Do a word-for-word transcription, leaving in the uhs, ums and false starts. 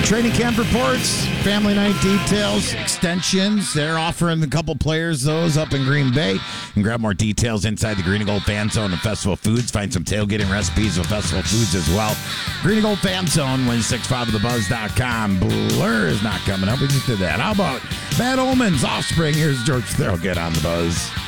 training camp reports, family night details, extensions. They're offering a couple players those up in Green Bay. You can grab more details inside the Green and Gold Fan Zone of Festival Foods. Find some tailgating recipes of Festival Foods as well. Green and Gold Fan Zone, win six five of the buzz dot com. Blur is not coming up. We just did that. How about Bad Omens, Offspring? Here's George Thorogood on the Buzz.